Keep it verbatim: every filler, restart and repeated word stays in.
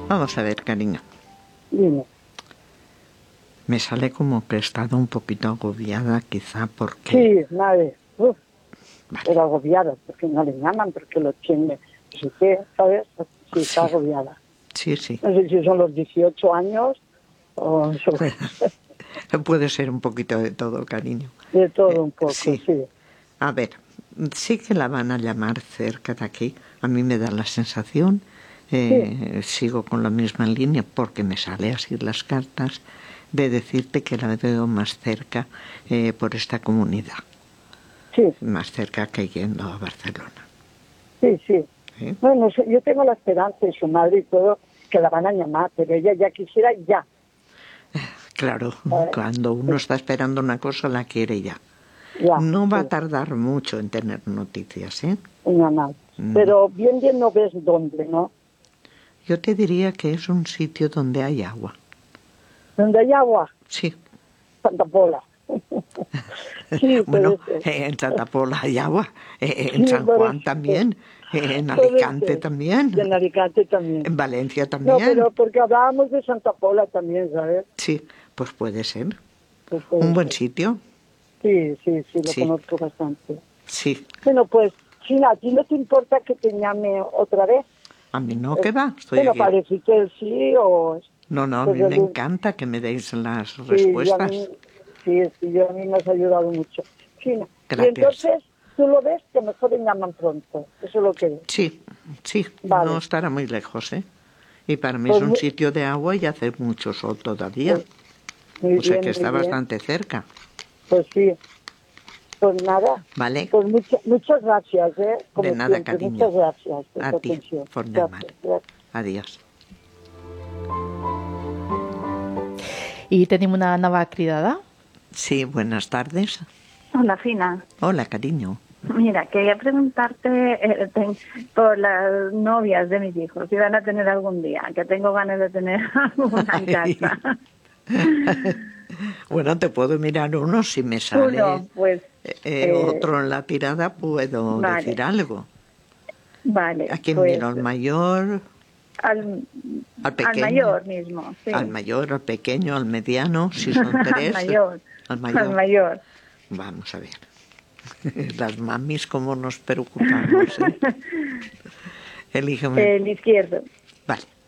Vamos a ver, cariño. Dime. Me sale como que he estado un poquito agobiada, quizá porque... Sí, madre. Uf, vale. Pero agobiada, porque no le llaman, porque lo tiene. Si qué, ¿sabes? Sí, está Sí. agobiada. Sí, sí. No sé si son los dieciocho años o... Puede ser un poquito de todo, cariño. De todo un poco, eh, sí. sí. A ver, sí que la van a llamar cerca de aquí. A mí me da la sensación, eh, sí. Sigo con la misma línea porque me sale así las cartas, de decirte que la veo más cerca eh, por esta comunidad. Sí. Más cerca que yendo a Barcelona. Sí, sí. ¿Eh? Bueno, yo tengo la esperanza de su madre y todo, que la van a llamar, pero ella ya quisiera ya. Claro, ¿Eh? Cuando uno sí. está esperando una cosa, la quiere ya. Ya, no va sí. a tardar mucho en tener noticias, ¿eh? No, no. no. Pero bien, bien no ves dónde, ¿no? Yo te diría que es un sitio donde hay agua. ¿Donde hay agua? Sí. Santa Pola. Sí, bueno, eh, en Santa Pola hay agua, eh, en sí, San Juan eso. también, eh, en Alicante también. Y en Alicante también. En Valencia también. No, pero porque hablábamos de Santa Pola también, ¿sabes? Sí, pues puede ser. Pues puede un buen ser. sitio. Sí, sí, sí, lo sí. conozco bastante. Sí. Bueno, pues, China, ¿a ti no te importa que te llame otra vez? A mí no, ¿qué va? Estoy bueno, aquí. parece que sí o... No, no, a mí me encanta que me deis las sí, respuestas. Mí, sí, sí, yo a mí me has ayudado mucho. China. Gracias. Y entonces, tú lo ves que mejor te llaman pronto. Eso es lo que es. Sí, sí, vale. No estará muy lejos, ¿eh? Y para mí pues es un muy... sitio de agua y hace mucho sol todavía. Pues, muy o sea bien, que está muy bastante bien. cerca. Pues sí. Pues nada. Vale. Pues mucha, muchas gracias, ¿eh? Como de nada, siempre. cariño. Muchas gracias por a tu ti, atención. por llamar. Gracias, gracias. Adiós. I tenim una nova cridada. Sí, buenas tardes. Hola, Fina. Hola, cariño. Mira, quería preguntarte eh, ten, por las novias de mis hijos, si van a tener algún día, que tengo ganas de tener alguna en casa. Bueno, te puedo mirar uno, si me sale uno, pues, eh, eh, otro en la tirada, puedo vale. decir algo. Vale. ¿A quién pues, miro? ¿Al mayor? Al, al pequeño. Al mayor mismo, sí. Al mayor, al pequeño, al mediano, si son tres. al mayor. Al mayor. Al mayor. Vamos a ver. Las mamis, cómo nos preocupamos, ¿eh? Elígeme. El izquierdo. Vale.